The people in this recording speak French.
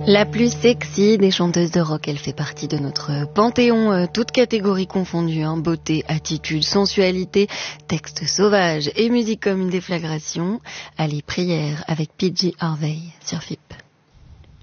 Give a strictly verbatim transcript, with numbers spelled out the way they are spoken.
La plus sexy des chanteuses de rock, elle fait partie de notre panthéon, euh, toutes catégories confondues, hein, beauté, attitude, sensualité, texte sauvage et musique comme une déflagration. Allez, prière avec P J Harvey sur F I P.